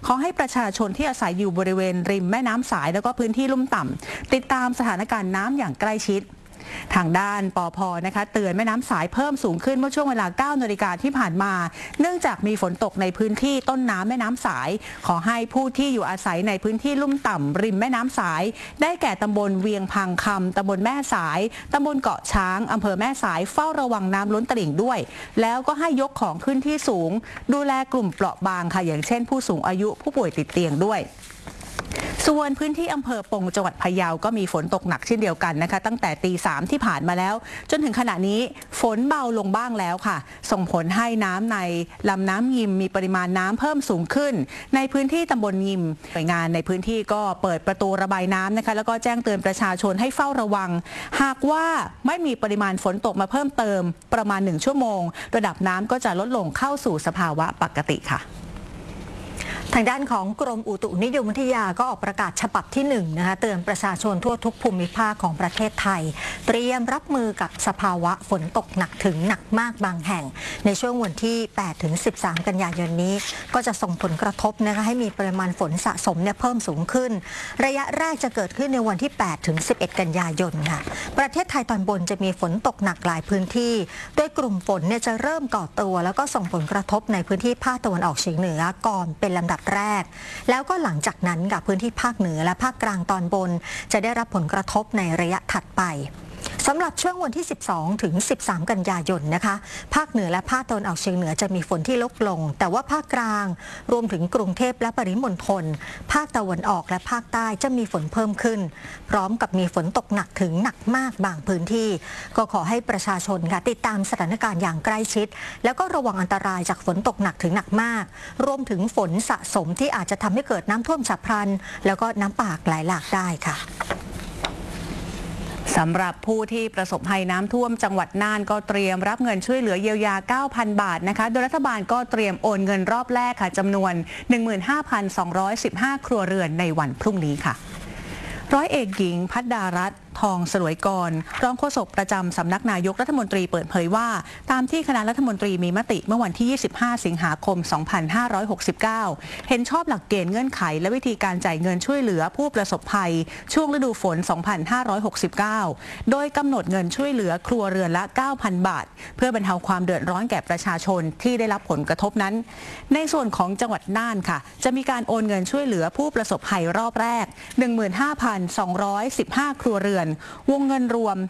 ขอให้ประชาชนที่อาศัยอยู่บริเวณริมแม่น้ำสายแล้วก็พื้นที่ลุ่มต่ำติดตามสถานการณ์น้ำอย่างใกล้ชิดทางด้านปภ.นะคะเตือนแม่น้ำสายเพิ่มสูงขึ้นเมื่อช่วงเวลา 9 นาฬิกาที่ผ่านมาเนื่องจากมีฝนตกในพื้นที่ต้นน้ำแม่น้ำสายขอให้ผู้ที่อยู่อาศัยในพื้นที่ลุ่มต่ำริมแม่น้ำสายได้แก่ตำบลเวียงพังคำตำบลแม่สายตำบลเกาะช้างอำเภอแม่สายเฝ้าระวังน้ำล้นตลิ่งด้วยแล้วก็ให้ยกของขึ้นที่สูงดูแลกลุ่มเปราะบางค่ะอย่างเช่นผู้สูงอายุผู้ป่วยติดเตียงด้วยส่วนพื้นที่อำเภอปงจังหวัดพะเยาก็มีฝนตกหนักเช่นเดียวกันนะคะตั้งแต่ตี 3ที่ผ่านมาแล้วจนถึงขณะนี้ฝนเบาลงบ้างแล้วค่ะส่งผลให้น้ำในลำน้ำยิมมีปริมาณน้ำเพิ่มสูงขึ้นในพื้นที่ตำบลยิมหน่วยงานในพื้นที่ก็เปิดประตูระบายน้ำนะคะแล้วก็แจ้งเตือนประชาชนให้เฝ้าระวังหากว่าไม่มีปริมาณฝนตกมาเพิ่มเติมประมาณ1 ชั่วโมงระดับน้ำก็จะลดลงเข้าสู่สภาวะปกติค่ะทางด้านของกรมอุตุนิยมวิทยาก็ออกประกาศฉบับที่1นะคะเตือนประชาชนทั่วทุกภูมิภาคของประเทศไทยเตรียมรับมือกับสภาวะฝนตกหนักถึงหนักมากบางแห่งในช่วงวันที่ 8-13 กันยายนนี้ก็จะส่งผลกระทบนะคะให้มีปริมาณฝนสะสมเพิ่มสูงขึ้นระยะแรกจะเกิดขึ้นในวันที่ 8-11 กันยายนค่ะประเทศไทยตอนบนจะมีฝนตกหนักหลายพื้นที่โดยกลุ่มฝนจะเริ่มก่อตัวแล้วก็ส่งผลกระทบในพื้นที่ภาคตะวันออกเฉียงเหนือก่อนเป็นลำดับแรกแล้วก็หลังจากนั้นกับพื้นที่ภาคเหนือและภาคกลางตอนบนจะได้รับผลกระทบในระยะถัดไปสำหรับช่วงวันที่ 12-13 กันยายนนะคะภาคเหนือและภาคตะวันออกเฉียงเหนือจะมีฝนที่ลดลงแต่ว่าภาคกลางรวมถึงกรุงเทพและปริมณฑลภาคตะวันออกและภาคใต้จะมีฝนเพิ่มขึ้นพร้อมกับมีฝนตกหนักถึงหนักมากบางพื้นที่ก็ขอให้ประชาชนค่ะติดตามสถานการณ์อย่างใกล้ชิดแล้วก็ระวังอันตรายจากฝนตกหนักถึงหนักมากรวมถึงฝนสะสมที่อาจจะทำให้เกิดน้ำท่วมฉับพลันแล้วก็น้ำป่าไหลหลากได้ค่ะสำหรับผู้ที่ประสบภัยน้ำท่วมจังหวัดน่านก็เตรียมรับเงินช่วยเหลือเยียวยา 9,000 บาทนะคะโดยรัฐบาลก็เตรียมโอนเงินรอบแรกค่ะจำนวน 15,215 ครัวเรือนในวันพรุ่งนี้ค่ะร้อยเอกหญิงภัดดารัตน์ทองสลวยกรรองโฆษกประจำสำนักนายกรัฐมนตรีเปิดเผยว่าตามที่คณะรัฐมนตรีมีมติเมื่อวันที่ 25 สิงหาคม 2569 เห็นชอบหลักเกณฑ์เงื่อนไขและวิธีการจ่ายเงินช่วยเหลือผู้ประสบภัยช่วงฤดูฝน 2569 โดยกำหนดเงินช่วยเหลือครัวเรือนละ 9,000 บาทเพื่อบรรเทาความเดือดร้อนแก่ประชาชนที่ได้รับผลกระทบนั้นในส่วนของจังหวัดน่านค่ะจะมีการโอนเงินช่วยเหลือผู้ประสบภัยรอบแรก 15,215 ครัวเรือนวงเงินรวม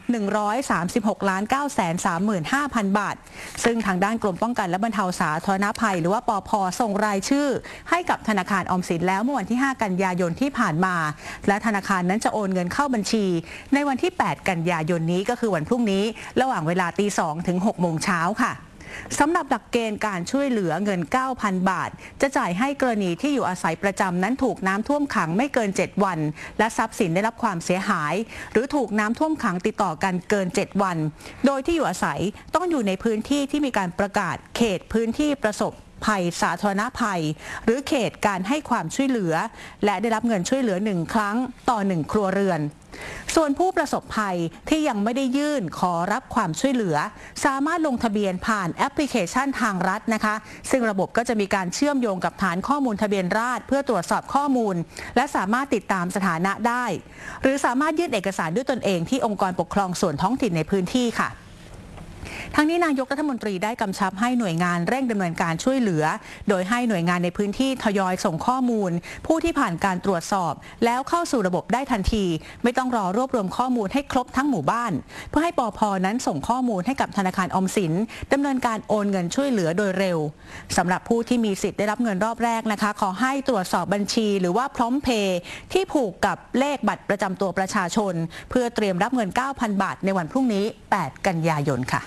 136,935,000 บาทซึ่งทางด้านกรมป้องกันและบรรเทาสาธารณภัยหรือว่าปภ.ส่งรายชื่อให้กับธนาคารออมสินแล้วเมื่อวันที่ 5 กันยายนที่ผ่านมาและธนาคารนั้นจะโอนเงินเข้าบัญชีในวันที่ 8 กันยายนนี้ก็คือวันพรุ่งนี้ระหว่างเวลา 2:00 ถึง 6 โมงเช้าค่ะสำหรับหลักเกณฑ์การช่วยเหลือเงิน 9,000 บาทจะจ่ายให้กรณีที่อยู่อาศัยประจำนั้นถูกน้ำท่วมขังไม่เกิน 7 วันและทรัพย์สินได้รับความเสียหายหรือถูกน้ำท่วมขังติดต่อกันเกิน 7 วันโดยที่อยู่อาศัยต้องอยู่ในพื้นที่ที่มีการประกาศเขตพื้นที่ประสบภัยสาธารณภัยหรือเขตการให้ความช่วยเหลือและได้รับเงินช่วยเหลือ1 ครั้งต่อ 1 ครัวเรือนส่วนผู้ประสบภัยที่ยังไม่ได้ยื่นขอรับความช่วยเหลือสามารถลงทะเบียนผ่านแอปพลิเคชันทางรัฐนะคะซึ่งระบบก็จะมีการเชื่อมโยงกับฐานข้อมูลทะเบียนราษฎร์เพื่อตรวจสอบข้อมูลและสามารถติดตามสถานะได้หรือสามารถยื่นเอกสารด้วยตนเองที่องค์กรปกครองส่วนท้องถิ่นในพื้นที่ค่ะทั้งนี้นายกรัฐมนตรีได้กำชับให้หน่วยงานเร่งดำเนินการช่วยเหลือโดยให้หน่วยงานในพื้นที่ทยอยส่งข้อมูลผู้ที่ผ่านการตรวจสอบแล้วเข้าสู่ระบบได้ทันทีไม่ต้องรอรวบรวมข้อมูลให้ครบทั้งหมู่บ้านเพื่อให้ปภ.นั้นส่งข้อมูลให้กับธนาคารออมสินดำเนินการโอนเงินช่วยเหลือโดยเร็วสำหรับผู้ที่มีสิทธิ์ได้รับเงินรอบแรกนะคะขอให้ตรวจสอบบัญชีหรือว่าพร้อมเพย์ที่ผูกกับเลขบัตรประจำตัวประชาชนเพื่อเตรียมรับเงิน 9,000 บาทในวันพรุ่งนี้ 8 กันยายนค่ะ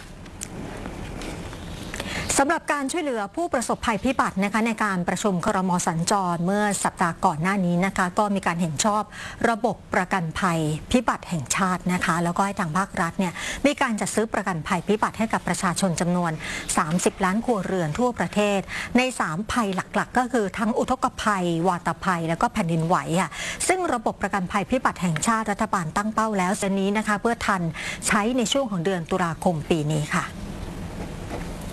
สำหรับการช่วยเหลือผู้ประสบภัยพิบัตินะคะในการประชุมครม.สัญจรเมื่อสัปดาห์ก่อนหน้านี้นะคะก็มีการเห็นชอบระบบประกันภัยพิบัติแห่งชาตินะคะแล้วก็ให้ทางภาครัฐเนี่ยมีการจัดซื้อประกันภัยพิบัติให้กับประชาชนจำนวน30 ล้านครัวเรือนทั่วประเทศใน3ภัยหลักๆก็คือทั้งอุทกภัยวาตภัยแล้วก็แผ่นดินไหวค่ะซึ่งระบบประกันภัยพิบัติแห่งชาติรัฐบาลตั้งเป้าแล้วเดือนนี้นะคะเพื่อทันใช้ในช่วงของเดือนตุลาคมปีนี้ค่ะ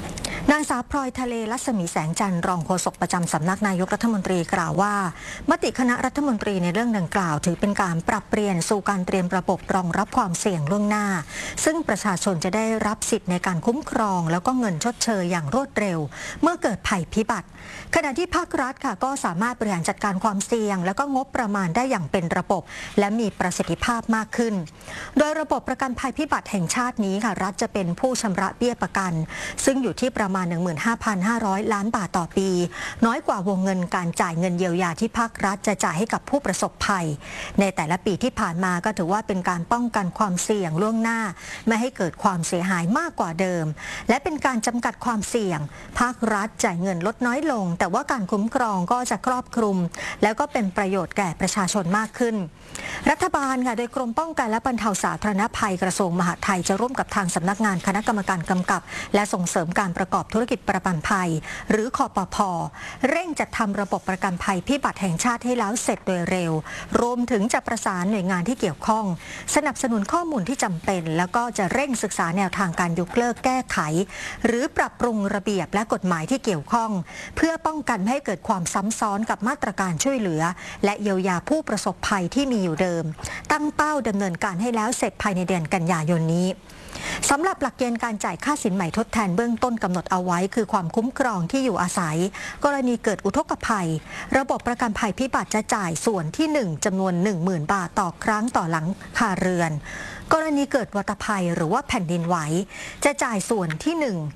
นางสาวพลอยทะเลรัศมีแสงจันทร์รองโฆษกประจำสำนักนายกรัฐมนตรีกล่าวว่ามติคณะรัฐมนตรีในเรื่องดังกล่าวถือเป็นการปรับเปลี่ยนสู่การเตรียมระบบรองรับความเสี่ยงล่วงหน้าซึ่งประชาชนจะได้รับสิทธิ์ในการคุ้มครองแล้วก็เงินชดเชยอย่างรวดเร็วเมื่อเกิดภัยพิบัติขณะที่ภาครัฐค่ะก็สามารถบริหารจัดการความเสี่ยงแล้วก็งบประมาณได้อย่างเป็นระบบและมีประสิทธิภาพมากขึ้นโดยระบบประกันภัยพิบัติแห่งชาตินี้ค่ะรัฐจะเป็นผู้ชำระเบี้ยประกันซึ่งอยู่ที่ประมาณ 15,500 ล้านบาทต่อปีน้อยกว่าวงเงินการจ่ายเงินเยียวยาที่ภาครัฐจะจ่ายให้กับผู้ประสบภัยในแต่ละปีที่ผ่านมาก็ถือว่าเป็นการป้องกันความเสี่ยงล่วงหน้าไม่ให้เกิดความเสียหายมากกว่าเดิมและเป็นการจำกัดความเสี่ยงภาครัฐจ่ายเงินลดน้อยลงแต่ว่าการคุ้มครองก็จะครอบคลุมแล้วก็เป็นประโยชน์แก่ประชาชนมากขึ้นรัฐบาลค่ะโดยกรมป้องกันและบรรเทาสาธารณภัยกระทรวงมหาดไทยจะร่วมกับทางสำนักงานคณะกรรมการกำกับและส่งเสริมการประกอบธุรกิจประกันภัยหรือคปภ.เร่งจัดทำระบบประกันภัยพิบัติแห่งชาติให้แล้วเสร็จโดยเร็วรวมถึงจะประสานหน่วยงานที่เกี่ยวข้องสนับสนุนข้อมูลที่จำเป็นแล้วก็จะเร่งศึกษาแนวทางการยกเลิกแก้ไขหรือปรับปรุงระเบียบและกฎหมายที่เกี่ยวข้องเพื่อป้องกันไม่ให้เกิดความซ้ำซ้อนกับมาตรการช่วยเหลือและเยียวยาผู้ประสบภัยที่มีอยู่เดิมตั้งเป้าดำเนินการให้แล้วเสร็จภายในเดือนกันยายนนี้สำหรับหลักเกณฑ์การจ่ายค่าสินใหม่ทดแทนเบื้องต้นกำหนดเอาไว้คือความคุ้มครองที่อยู่อาศัยกรณีเกิดอุทกภัยระบบประกันภัยพิบัติจะจ่ายส่วนที่ 1จำนวน 10,000 บาทต่อครั้งต่อหลังคาเรือนกรณีเกิดวัตภัยหรือว่าแผ่นดินไหวจะจ่ายส่วนที่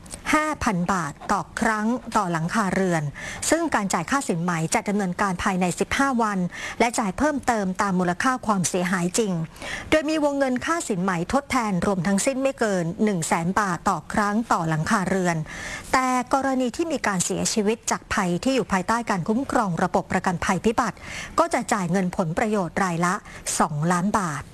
5,000 บาทต่อครั้งต่อหลังคาเรือนซึ่งการจ่ายค่าสินไหมจะดำเนินการภายใน15วันและจ่ายเพิ่มเติมตามมูลค่าความเสียหายจริงโดยมีวงเงินค่าสินไหมทดแทนรวมทั้งสิ้นไม่เกิน 100,000 บาทต่อครั้งต่อหลังคาเรือนแต่กรณีที่มีการเสียชีวิตจากภัยที่อยู่ภายใต้การคุ้มครองระบบประกันภัยพิบัติก็จะจ่ายเงินผลประโยชน์รายละ2 ล้านบาท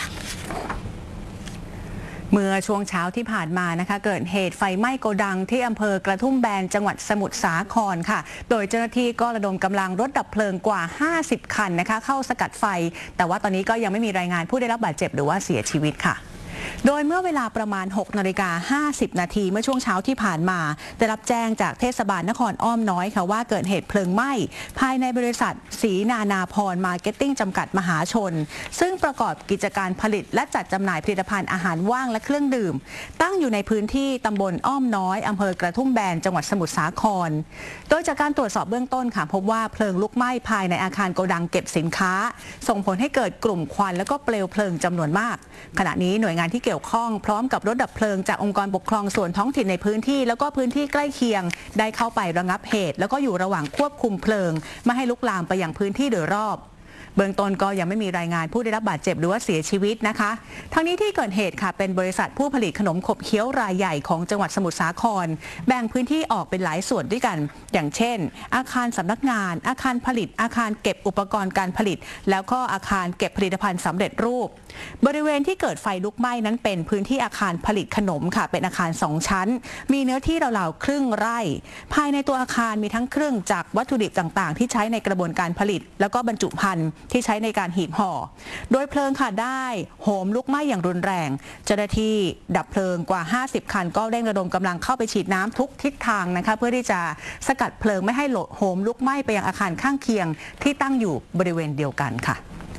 เมื่อช่วงเช้าที่ผ่านมานะคะเกิดเหตุไฟไหม้โกดังที่อำเภอกระทุ่มแบนจังหวัดสมุทรสาครค่ะโดยเจ้าหน้าที่ก็ระดมกำลังรถดับเพลิงกว่า50คันนะคะเข้าสกัดไฟแต่ว่าตอนนี้ก็ยังไม่มีรายงานผู้ได้รับบาดเจ็บหรือว่าเสียชีวิตค่ะโดยเมื่อเวลาประมาณ 6:50 น.เมื่อช่วงเช้าที่ผ่านมาได้รับแจ้งจากเทศบาลนครอ้อมน้อยค่ะว่าเกิดเหตุเพลิงไหม้ภายในบริษัทศรีนานาพรมาร์เก็ตติ้งจำกัดมหาชนซึ่งประกอบกิจการผลิตและจัดจำหน่ายผลิตภัณฑ์อาหารว่างและเครื่องดื่มตั้งอยู่ในพื้นที่ตำบลอ้อมน้อยอำเภอกระทุ่มแบนจังหวัดสมุทรสาครโดยจากการตรวจสอบเบื้องต้นค่ะพบว่าเพลิงลุกไหม้ภายในอาคารโกดังเก็บสินค้าส่งผลให้เกิดกลุ่มควันและก็เปลวเพลิงจำนวนมากขณะนี้หน่วยงานที่เกี่ยวข้องพร้อมกับรถดับเพลิงจากองค์กรปกครองส่วนท้องถิ่นในพื้นที่แล้วก็พื้นที่ใกล้เคียงได้เข้าไประงับเหตุแล้วก็อยู่ระหว่างควบคุมเพลิงไม่ให้ลุกลามไปยังพื้นที่โดยรอบเบื้องต้นก็ยังไม่มีรายงานผู้ได้รับบาดเจ็บหรือว่าเสียชีวิตนะคะทั้งนี้ที่เกิดเหตุค่ะเป็นบริษัทผู้ผลิตขนมขบเคี้ยวรายใหญ่ของจังหวัดสมุทรสาครแบ่งพื้นที่ออกเป็นหลายส่วนด้วยกันอย่างเช่นอาคารสำนักงานอาคารผลิตอาคารเก็บอุปกรณ์การผลิตแล้วก็อาคารเก็บผลิตภัณฑ์สำเร็จรูปบริเวณที่เกิดไฟลุกไหม้นั้นเป็นพื้นที่อาคารผลิตขนมค่ะเป็นอาคาร2ชั้นมีเนื้อที่ราวๆครึ่งไร่ภายในตัวอาคารมีทั้งเครื่องจักรวัตถุดิบต่างๆที่ใช้ในกระบวนการผลิตแล้วก็บรรจุภัณฑ์ที่ใช้ในการหีบห่อโดยเพลิงค่ะได้โหมลุกไหม้อย่างรุนแรงเจ้าหน้าที่ดับเพลิงกว่า50คันก็เร่งระดมกำลังเข้าไปฉีดน้ำทุกทิศทางนะคะเพื่อที่จะสกัดเพลิงไม่ให้โหมลุกไหม้ไปยังอาคารข้างเคียงที่ตั้งอยู่บริเวณเดียวกันค่ะ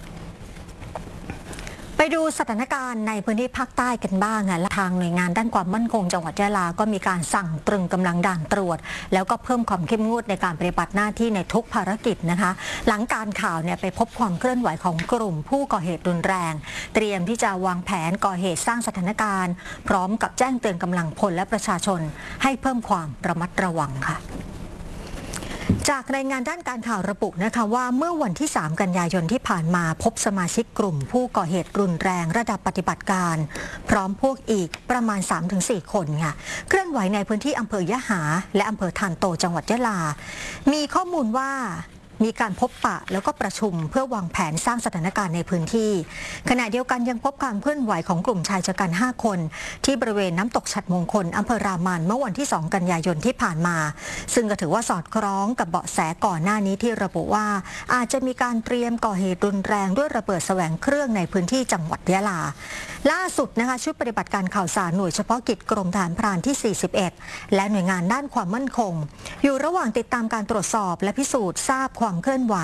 ไปดูสถานการณ์ในพื้นที่ภาคใต้กันบ้างและทางหน่วยงานด้านความมั่นคงจังหวัดยะลาก็มีการสั่งตรึงกำลังด่านตรวจแล้วก็เพิ่มความเข้มงวดในการปฏิบัติหน้าที่ในทุกภารกิจนะคะหลังการข่าวไปพบความเคลื่อนไหวของกลุ่มผู้ก่อเหตุรุนแรงเตรียมที่จะวางแผนก่อเหตุสร้างสถานการณ์พร้อมกับแจ้งเตือนกำลังพลและประชาชนให้เพิ่มความระมัดระวังค่ะจากรายงานด้านการข่าวระบุนะคะว่าเมื่อวันที่3กันยายนที่ผ่านมาพบสมาชิกกลุ่มผู้ก่อเหตุรุนแรงระดับปฏิบัติการพร้อมพวกอีกประมาณ 3-4 คนค่ะเคลื่อนไหวในพื้นที่อำเภอยะหาและอำเภอทานโตจังหวัดยะลามีข้อมูลว่ามีการพบปะแล้วก็ประชุมเพื่อวางแผนสร้างสถานการณ์ในพื้นที่ขณะเดียวกันยังพบการเคลื่อนไหวของกลุ่มชายชะกัน5 คนที่บริเวณน้ำตกฉัตรมงคลอำเภอรามันเมื่อวันที่ 2 กันยายนที่ผ่านมาซึ่งก็ถือว่าสอดคล้องกับเบาะแสก่อนหน้านี้ที่ระบุว่าอาจจะมีการเตรียมก่อเหตุรุนแรงด้วยระเบิดแสวงเครื่องในพื้นที่จังหวัดยะลาล่าสุดนะคะชุดปฏิบัติการข่าวสารหน่วยเฉพาะกิจกรมทหารพรานที่ 41 และหน่วยงานด้านความมั่นคงอยู่ระหว่างติดตามการตรวจสอบและพิสูจน์ทราบความเคลื่อนไหว